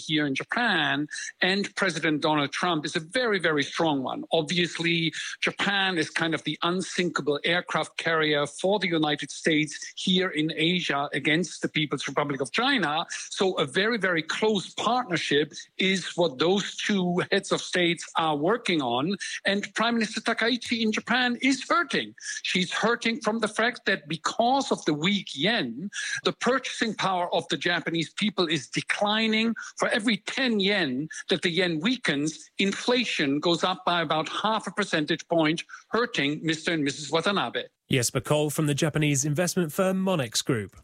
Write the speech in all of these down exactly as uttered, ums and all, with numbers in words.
here in Japan and President Donald Trump is a very, very strong one. Obviously, Japan is kind of the unsinkable aircraft carrier for the United States here in Asia against the People's Republic of China. So a very, very close partnership is what those two heads of states are working on. And Prime Minister Takaichi in Japan is hurting. She's hurting from the fact that because of the weak yen, the purchasing power of the Japanese people is declining. For every ten yen that the yen weakens, inflation goes up by about half a percentage point, hurting Mister and Missus Watanabe. Jesper Koll from the Japanese investment firm Monex Group.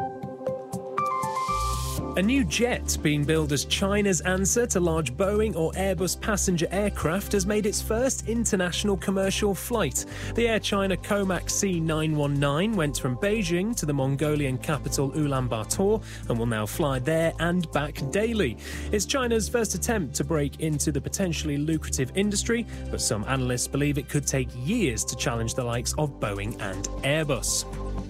A new jet being billed as China's answer to large Boeing or Airbus passenger aircraft has made its first international commercial flight. The Air China Comac C nine one nine went from Beijing to the Mongolian capital Ulaanbaatar and will now fly there and back daily. It's China's first attempt to break into the potentially lucrative industry, but some analysts believe it could take years to challenge the likes of Boeing and Airbus.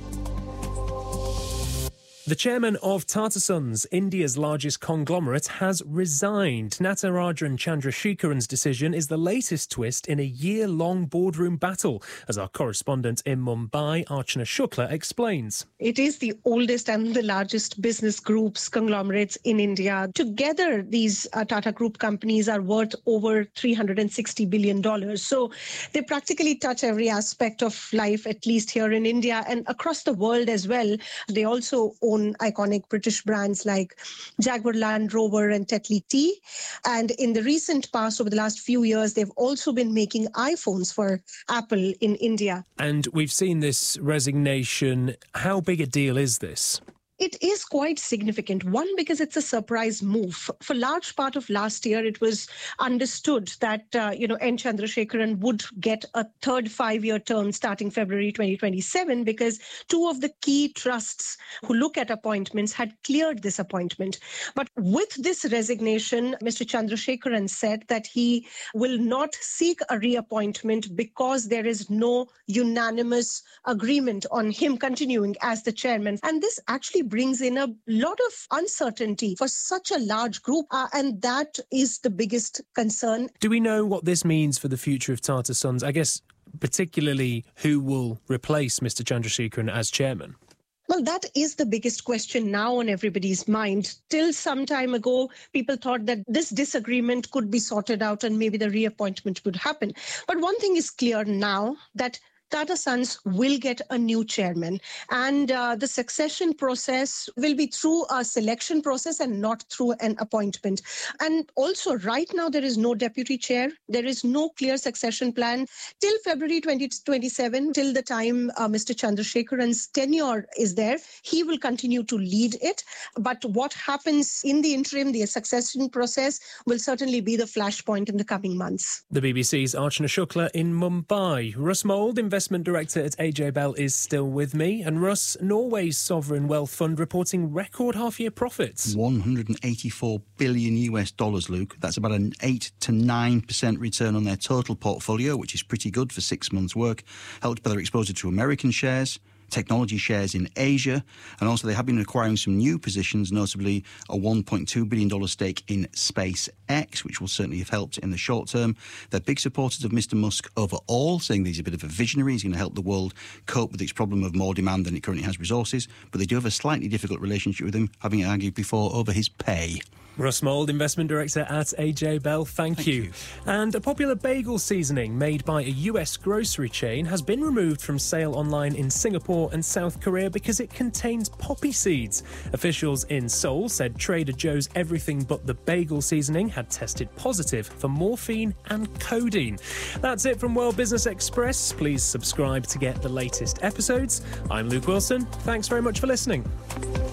The chairman of Tata Sons, India's largest conglomerate, has resigned. Natarajan Chandrasekaran's decision is the latest twist in a year-long boardroom battle, as our correspondent in Mumbai, Archana Shukla, explains. It is the oldest and the largest business groups, conglomerates in India. Together, these uh, Tata Group companies are worth over three hundred sixty billion dollars. So they practically touch every aspect of life, at least here in India and across the world as well. They also own iconic British brands like Jaguar Land Rover and Tetley Tea. And in the recent past, over the last few years, they've also been making iPhones for Apple in India. And we've seen this resignation. How big a deal is this? It is quite significant. One, because it's a surprise move. For large part of last year, it was understood that, uh, you know, N. Chandrasekaran would get a third five-year term starting February twenty twenty-seven because two of the key trusts who look at appointments had cleared this appointment. But with this resignation, Mister Chandrasekaran said that he will not seek a reappointment because there is no unanimous agreement on him continuing as the chairman. And this actually brings in a lot of uncertainty for such a large group, uh, and that is the biggest concern. Do we know what this means for the future of Tata Sons? I guess particularly who will replace Mister Chandrasekaran as chairman? Well, that is the biggest question now on everybody's mind. Till some time ago, people thought that this disagreement could be sorted out and maybe the reappointment would happen. But one thing is clear now, that Tata Sons will get a new chairman, and uh, the succession process will be through a selection process and not through an appointment. And also, right now, there is no deputy chair. There is no clear succession plan till February twenty twenty-seven, till the time uh, Mister Chandrasekaran's tenure is there. He will continue to lead it. But what happens in the interim, the succession process, will certainly be the flashpoint in the coming months. The B B C's Archana Shukla in Mumbai. Russ Mould, Investment Director at A J Bell, is still with me. And Russ, Norway's sovereign wealth fund reporting record half-year profits. one hundred eighty-four billion U S dollars, Luke. That's about an eight to nine percent return on their total portfolio, which is pretty good for six months' work, helped by their exposure to American shares, technology shares in Asia, and also they have been acquiring some new positions, notably a one point two billion dollars stake in SpaceX, which will certainly have helped in the short term. They're big supporters of Mister Musk overall, saying that he's a bit of a visionary. He's going to help the world cope with its problem of more demand than it currently has resources, but they do have a slightly difficult relationship with him, having argued before over his pay. Russ Mould, Investment Director at A J Bell, thank, thank you. you. And a popular bagel seasoning made by a U S grocery chain has been removed from sale online in Singapore and South Korea because it contains poppy seeds. Officials in Seoul said Trader Joe's Everything But the Bagel seasoning had tested positive for morphine and codeine. That's it from World Business Express. Please subscribe to get the latest episodes. I'm Luke Wilson. Thanks very much for listening.